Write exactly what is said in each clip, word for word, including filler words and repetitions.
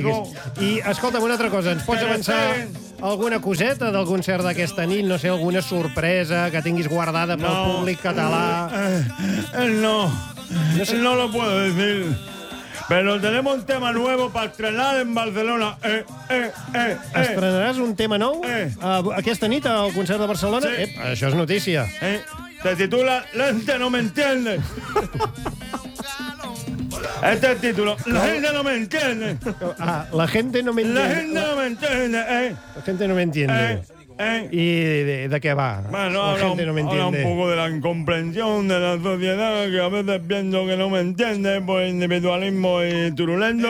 diguis. I, escolta'm, una altra cosa, ens pots avançar alguna coseta del concert d'aquesta nit? No sé, alguna sorpresa que tinguis guardada pel No. públic català? Eh, eh, no, No sé. no lo puedo decir. Pero tenemos un tema nuevo para estrenar en Barcelona. Eh, eh, eh, eh. Estrenaràs un tema nou Eh. uh, aquesta nit al concert de Barcelona? Sí. Ep, això és notícia. Eh, Se titula La gente no me entiende. Este es el título. La gente no me entiende. Ah, la gente no me La entiende. gente no me entiende. Eh, La gente no me entiende. eh, eh. ¿Y de, de qué va? Bueno, la habla, gente no me un, habla un entiende. poco de la incomprensión de la sociedad, que a veces pienso que no me entiende por individualismo y turulento.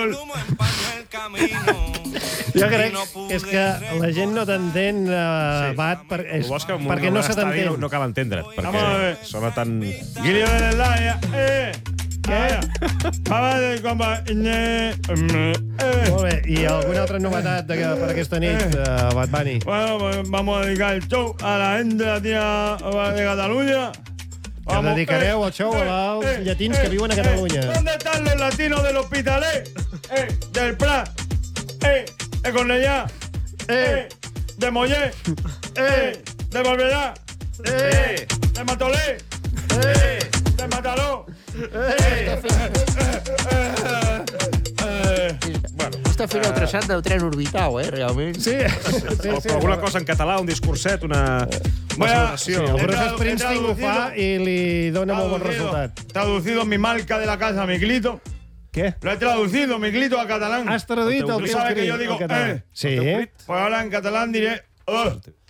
Jo crec que és que la gent no t'entén, uh, Sí. Bat, per, és, Ho vols que en un perquè no gran se estadi t'entén. no, no cal entendre't, Vamos a ver. perquè sona tan... Guillo de la Laya, eh. Què? Pava de compa, eh. eh. Molt bé, i alguna altra novetat de, per aquesta nit, uh, Bad Bunny? Bueno, pues vamos a dedicar el show a la gente de la tía de Cataluña. Que dedicareu el show als llatins que viuen a Catalunya. ¿Dónde están los latinos del Hospitalet? Eh, del Prat. Eh, de Cornellà. Eh, de Mollet. Eh, de Barberà. Eh, de Matolé. Eh, de Mataró. Eh, Està fent el traçat del tren orbital, eh, realment. Sí, sí, O, sí. però alguna cosa en català, un discurset, una, una Bueno, salutació. Sí, el He Bruce tradu- Springsteen he ho fa traducido- i li dona molt bon Traducido, resultat. traducido mi marca de la casa, Miguelito. Què? Lo he traducido, Miguelito, a catalán. Has traduït el Tú teu sabes que crit yo digo, al català. eh. Sí. Pues ahora en catalán diré, uh,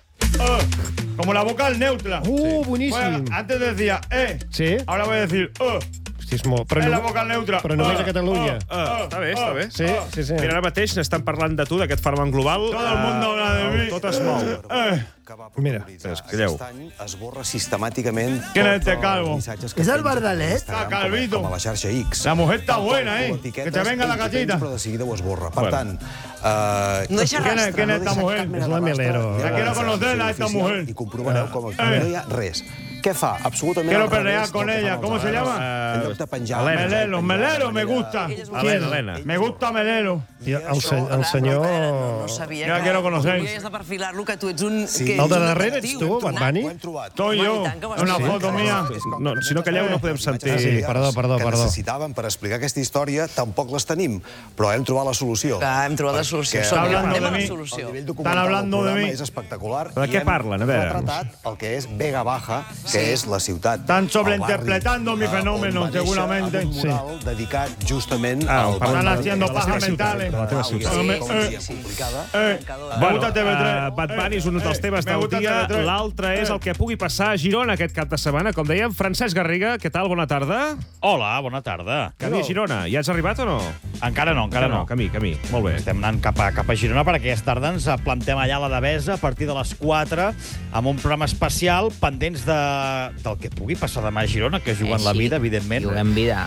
uh, como la vocal neutra. Uh, Pues, boníssim. antes decía, eh. Sí? Ahora voy a decir, uh. Hosti, és molt... Però, Es la no, vocal neutra. però només a Catalunya. Uh, Ah, uh, està bé, uh, està bé. Sí, sí, sí. Mira, ara mateix n'estan parlant de tu, d'aquest fenomen global. Todo el mundo habla de mí. Tot es mou. Eh. Mira, calleu. Aquest any esborra sistemàticament ¿Quién es tots este els calvo? missatges que És el penja Bardalet? a Instagram Ah, calvito. Com, com a la xarxa X. La mujer está Tal qual buena, tu eh. l'etiquetes, Que te venga la ell t'ho penja, cachita. Però de seguida ho esborra. Per Bueno. tant, eh, No deixa ¿Quién es, rastre. quién es esta mujer? És la Melero. La quiero conocer a esta mujer. I comprovareu com que no hi ha res. Què fa? Absolutament Quiero al revés perrear del con que fan ella. els ¿Cómo se altres. llama? En lloc de penjar... Helena. Melero, Melero, me gusta. Helena, Helena. Me gusta Melero. I el, se, el senyor... No, no sabia Ja la que... quiero conocer. Hauries de perfilar-lo, que tu ets un... Sí. Que El El ets de un darrere ets detectiu, tu, Bad nat. Bunny? Ho hem trobat. Soy Home, yo. i tant que ho has Una fet. foto mía. No, si no calleu no podem sentir... Sí, perdó, perdó, que perdó. necessitàvem per explicar aquesta història, tampoc les tenim, però hem trobat la solució. Clar, hem trobat la solució. Perquè- Som-hi, Hablando anem de a la mi. solució. El nivell Estan documental del hablando de programa mi. és espectacular. Però de i què hem parlen? A veure. retratat el que és Vega Baja, que és la ciutat. Están el sobreinterpretando barri, mi eh, fenómeno, on va néixer, seguramente. amb un mural dedicat justament Ah, al parlen Están barri. haciendo de la pajas teva mentales. ciutat, de la teva ciutat. Sí, Com eh, dia complicada. Eh, me Bueno, gusta T V tres. uh, Bad Bunny és un dels Eh, temes me del gusta dia. T V tres. L'altre és Eh. el que pugui passar a Girona aquest cap de setmana. Com dèiem, Francesc Garriga, què tal? Bona tarda. Hola, bona tarda. Camí a Girona. Ja has arribat o no? Encara no, encara no. Camí, camí. Molt bé. Estem anant cap a, cap a Girona perquè aquesta tarda ens plantem allà a la Devesa a partir de les quatre amb un programa especial pendents de, del que pugui passar demà a Girona, que juguen Eh, la sí. vida, evidentment. Juguem vida.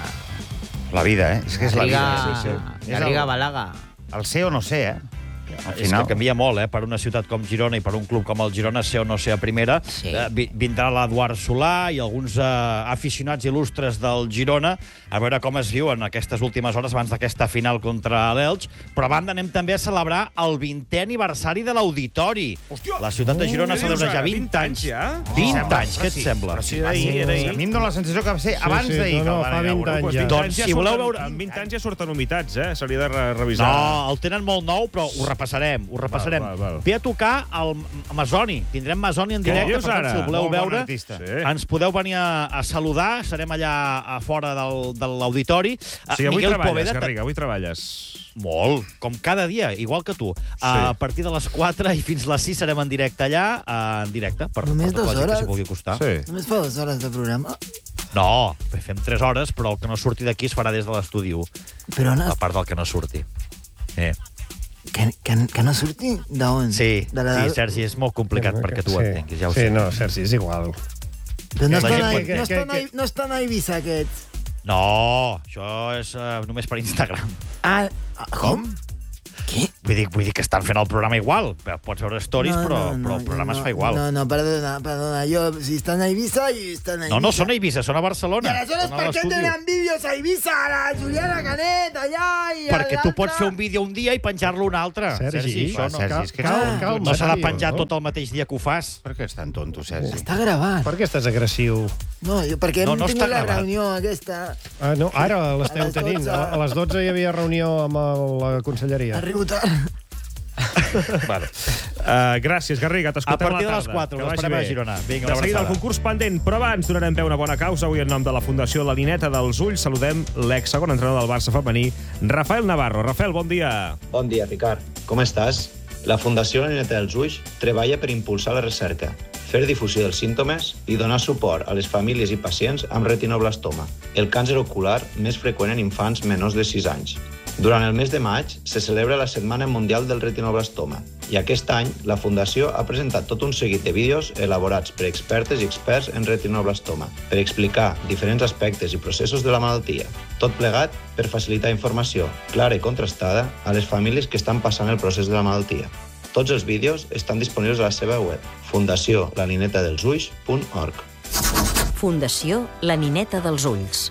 La vida, eh? És que és la vida. Garriga, Sí, sí. Garriga Balaga. El ser o no ser, eh? És que canvia molt, eh? Per una ciutat com Girona i per un club com el Girona, ser o no ser a primera. Sí. Eh, vi- vindrà l'Eduard Solà i alguns eh, aficionats il·lustres del Girona a veure com es viuen aquestes últimes hores abans d'aquesta final contra l'Elx. Però a banda anem també a celebrar el vintè aniversari de l'Auditori. La ciutat de Girona Què celebra dius ja ara? vint vint anys ja? vint anys, què et sembla? Però si era ahir, era A ahir. mi em dóna la sensació que va ser abans sí, d'ahir. no, que no, el van fa vint inaugurar. anys Doncs ja. vint Doncs, anys ja si voleu surten- veure- En vint anys ja surten humitats, eh? S'hauria de re- revisar. No, el tenen molt nou, però ho repassarem, ho repassarem. Val, val, val. Ve a tocar el Masoni. Tindrem Masoni en Què directe, dius per tant, ara? si el voleu Molt bon veure, artista. Sí. ens podeu venir a, a saludar. Serem allà a fora del, de l'auditori. O sigui, avui Miguel treballes, Poveda, Garriga, avui treballes. Molt, com cada dia, igual que tu. A partir de les quatre i fins les sis serem en directe allà, eh, en directe, per, Només per tota la dues gent que hores? s'hi pugui acostar. Sí. Només fa dues hores de programa. No, fem tres hores, però el que no surti d'aquí es farà des de l'estudi u, Però on a has... part del que no surti. Eh. Que, que, que no surti d'on? Sí, de la... sí, Sergi, és molt complicat perquè tu ho Sí. entenguis, ja ho sí, sé. no, Sergi, és igual. Però no La estan, gent a, pot- no, que- estan que- a, no estan a Eivissa, aquests. No, això és uh, només per Instagram. Ah, ah, com? Què? Vull vull dir, vull dir que estan fent el programa igual. Pots veure stories, No, però, no, no, però el programa no, es fa igual. No, no, perdona, perdona. Yo, si están a Ibiza, y están a Ibiza. No, no, són a Eivissa, són a Barcelona. ¿Y aleshores Són a per què l'estudi. tenen vídeos a Ibiza, a la Juliana Canet, allà i Perquè tu pots fer un vídeo un dia i penjar-lo un altre. Sergi, això no. Sergi, és que Cal, calma, calma, no s'ha de tio, penjar no? tot el mateix dia que ho fas. Per què és tan tonto, Sergi? Està gravat. Per què estàs agressiu? No, jo perquè No, hem no tingut està la gravat. reunió aquesta. Ah, no, ara A l'esteu les tenint. dotze. A a les dotze hi havia reunió amb el- la conselleria. Arribo tard. Vale. Uh, gràcies, Garriga. T'escoltem A partir a la de les tarda. quatre, Que us vagi esperem a bé. Girona. Vinga, de una seguida el abraçada. concurs pendent, però abans donarem peu a una bona causa. Avui en nom de la Fundació La Lineta dels Ulls saludem l'ex-segon entrenador del Barça femení, Rafael Navarro. Rafael, bon dia. Bon dia, Ricard. Com estàs? La Fundació La Lineta dels Ulls treballa per impulsar la recerca, fer difusió dels símptomes i donar suport a les famílies i pacients amb retinoblastoma, el càncer ocular més freqüent en infants menors de sis anys. Durant el mes de maig se celebra la Setmana Mundial del Retinoblastoma i aquest any la Fundació ha presentat tot un seguit de vídeos elaborats per expertes i experts en retinoblastoma per explicar diferents aspectes i processos de la malaltia. Tot plegat per facilitar informació clara i contrastada a les famílies que estan passant el procés de la malaltia. Tots els vídeos estan disponibles a la seva web, fundació la nineta dels ulls punt org. Fundació La Nineta dels Ulls.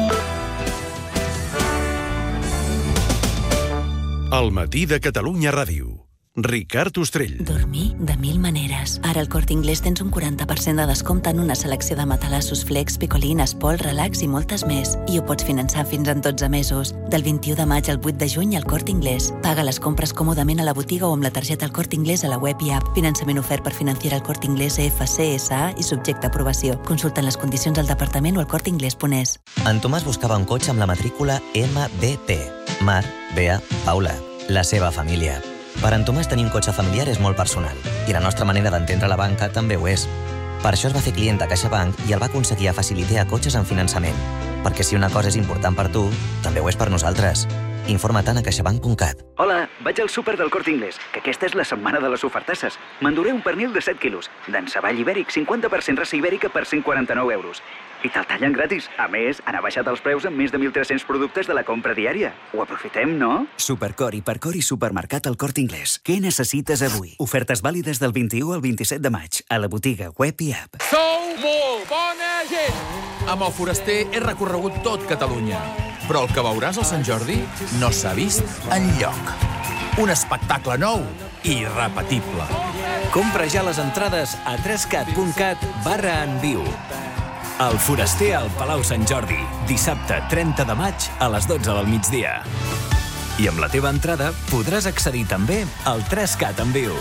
El matí de Catalunya Ràdio. Ricard Ostrell. Dormir de mil maneres. Ara al Corte Inglés tens un quaranta per cent de descompte en una selecció de matalassos Flex, Picolín, Espol, Relax i moltes més. I ho pots finançar fins en dotze mesos. Del vint-i-u de maig al vuit de juny al Corte Inglés. Paga les compres còmodament a la botiga o amb la targeta al Corte Inglés a la web i app. Finançament ofert per Financiera al Corte Inglés F C S A i subjecte a aprovació. Consulta les condicions al departament o al corte inglés punt es. En Tomàs buscava un cotxe amb la matrícula M B P. Mar, Bea, Paula. La seva família. Per en Tomàs tenir un cotxe familiar és molt personal i la nostra manera d'entendre la banca també ho és. Per això es va fer client a CaixaBank i el va aconseguir a Facilitea Cotxes en finançament. Perquè si una cosa és important per tu, també ho és per nosaltres. Informa-te'n a caixabank punt cat. Hola, vaig al súper del Corte Inglés, que aquesta és la setmana de les ofertasses. M'enduré un pernil de set quilos, d'enceball ibèric, cinquanta per cent raça ibèrica per cent quaranta-nou euros. I te'l tallen gratis. A més, han abaixat els preus en més de mil tres-cents productes de la compra diària. Ho aprofitem, no? Supercor, Hipercor i Supermercat al Corte Inglés. Què necessites avui? Ofertes vàlides del vint-i-u al vint-i-set de maig, a la botiga web i app. Sou molt bona gent! Amb el Foraster he recorregut tot Catalunya. Però el que veuràs al Sant Jordi no s'ha vist enlloc. Un espectacle nou i irrepetible. Compra ja les entrades a trescat punt cat barra en viu. El Foraster al Palau Sant Jordi, dissabte trenta de maig a les dotze del migdia. I amb la teva entrada podràs accedir també al trescat en viu.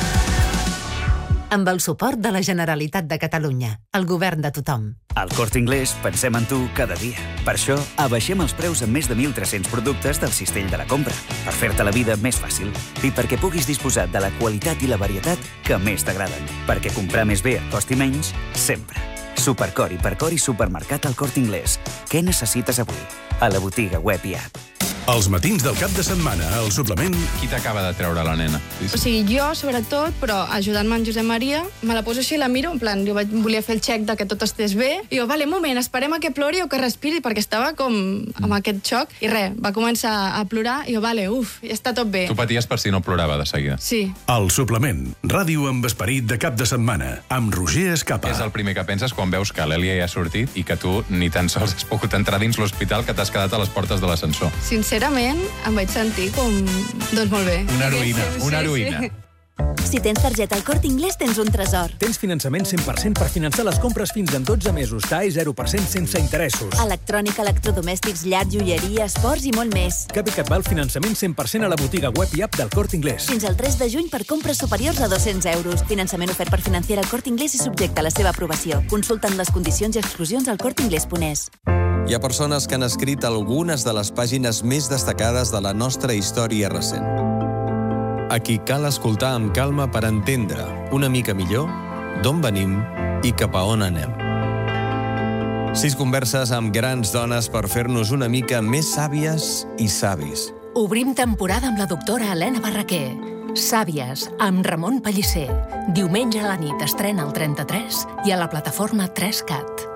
Amb el suport de la Generalitat de Catalunya, el govern de tothom. Al Corte Inglés pensem en tu cada dia. Per això, abaixem els preus en més de mil tres-cents productes del cistell de la compra, per fer-te la vida més fàcil i perquè puguis disposar de la qualitat i la varietat que més t'agraden. Perquè comprar més bé et costi menys, sempre. Supercor, Hipercor i Supermercat al Corte Inglés. Què necessites avui? A la botiga web i app. Els matins del cap de setmana, al suplement... Qui t'acaba de treure la nena? O sigui, jo, sobretot, però ajudant-me en Josep Maria, me la poso així i la miro, en plan, jo vaig, volia fer el xec de que tot estés bé, i jo, vale, un moment, esperem a que plori o que respiri, perquè estava com amb aquest xoc, i res, va començar a plorar, i jo, vale, uf, ja està tot bé. Tu paties per si no plorava de seguida. Sí. El suplement, ràdio amb esperit de cap de setmana, amb Roger Escapa. És el primer que penses quan veus que l'Èlia ja ha sortit i que tu ni tan sols has pogut entrar dins l'hospital, que t'has quedat a les portes de l'ascensor. Sincerament, em vaig sentir com... doncs molt bé. Una heroïna, una heroïna. Si tens targeta al Corte Inglés, tens un tresor. Tens finançament cent per cent per finançar les compres fins en dotze mesos. T A E zero per cent sense interessos. Electrònica, electrodomèstics, llar, joieria, esports i molt més. Cap i Catval, finançament cent per cent a la botiga web i app del Corte Inglés. Fins al tres de juny per compres superiors a dos-cents euros. Finançament ofert per Financiera al Corte Inglés i subjecte a la seva aprovació. Consulten les condicions i exclusions al corte inglés punt es. Hi ha persones que han escrit algunes de les pàgines més destacades de la nostra història recent. A qui cal escoltar amb calma per entendre una mica millor d'on venim i cap a on anem. Sis converses amb grans dones per fer-nos una mica més sàvies i savis. Obrim temporada amb la doctora Helena Barraquer. Sàvies, amb Ramon Pellicer. Diumenge a la nit estrena al trenta-tres i a la plataforma tres cat.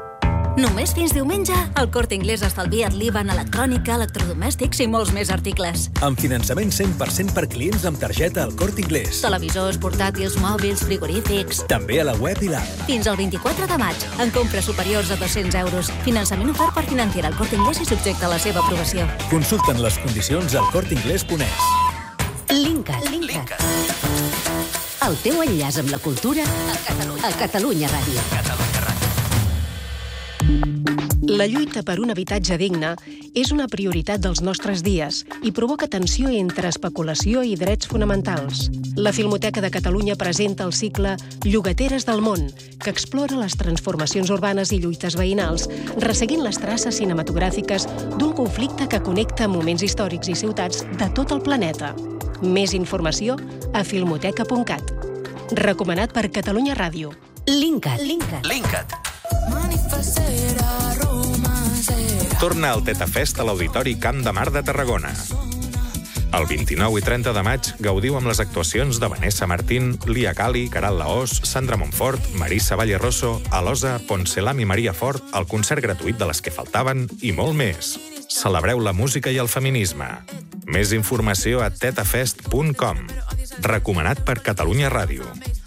Només fins diumenge, el Corte Inglés estalvia't l'I V A en electrònica, electrodomèstics i molts més articles. Amb finançament cent per cent per clients amb targeta al Corte Inglés. Televisors, portàtils, mòbils, frigorífics... També a la web i l'app. Fins al vint-i-quatre de maig, en compres superiors a dos-cents euros. Finançament ofert per Financiera al Corte Inglés i subjecte a la seva aprovació. Consulten les condicions al corte inglés punt es. Linkat. Linkat. El teu enllaç amb la cultura a Catalunya Ràdio. La lluita per un habitatge digne és una prioritat dels nostres dies i provoca tensió entre especulació i drets fonamentals. La Filmoteca de Catalunya presenta el cicle Llogateres del món, que explora les transformacions urbanes i lluites veïnals, resseguint les traces cinematogràfiques d'un conflicte que connecta moments històrics i ciutats de tot el planeta. Més informació a filmoteca punt cat. Recomanat per Catalunya Ràdio. Linkat. Linkat. Linkat. Torna al TETAFest a l'Auditori Camp de Mar de Tarragona. El vint-i-nou i trenta de maig gaudiu amb les actuacions de Vanessa Martín, Lia Cali, Caral Laós, Sandra Montfort, Marisa Valleroso, Alosa, Poncelam i Maria Fort, el concert gratuït de Les que faltaven i molt més. Celebreu la música i el feminisme. Més informació a tetafest punt com. Recomanat per Catalunya Ràdio.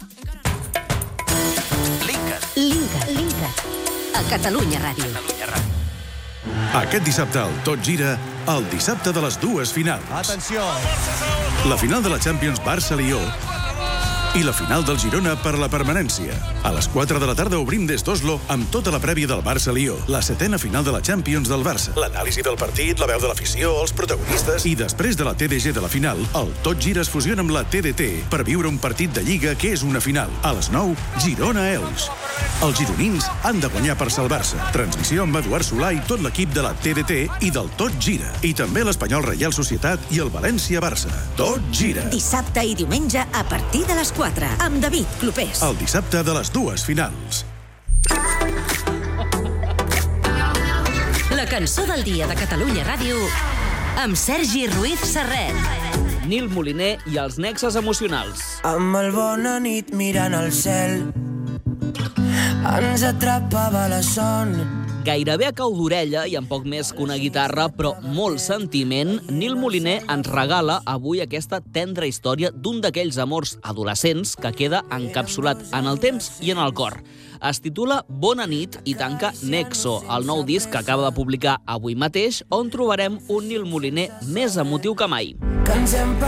Linkat. Linkat. A Catalunya Ràdio. Aquest dissabte al Tot Gira, el dissabte de les dues finals. Atenció! La final de la Champions Barça-Lió i la final del Girona per la permanència. A les quatre de la tarda obrim des d'Oslo amb tota la prèvia del Barça-Lió, la setena final de la Champions del Barça, l'anàlisi del partit, la veu de l'afició, els protagonistes... I després de la T D G de la final, el Tot Gira es fusiona amb la T D T per viure un partit de Lliga que és una final. A les nou, Girona-Elx. Els gironins han de guanyar per salvar-se. Transmissió amb Eduard Solà i tot l'equip de la T D T i del Tot Gira. I també l'Espanyol Reial Societat i el València-Barça. Tot Gira. Dissabte i diumenge a partir de les quatre, amb David Clopés. El dissabte de les dues finals. La cançó del dia de Catalunya Ràdio amb Sergi Ruiz Serret. Nil Moliner i els nexes emocionals. Amb el bona nit mirant al cel ens atrapava la son. Gairebé a cau d'orella i amb poc més que una guitarra, però molt sentiment, Nil Moliner ens regala avui aquesta tendra història d'un d'aquells amors adolescents que queda encapsulat en el temps i en el cor. Es titula Bona nit i tanca Nexo, el nou disc que acaba de publicar avui mateix, on trobarem un Nil Moliner més emotiu que mai.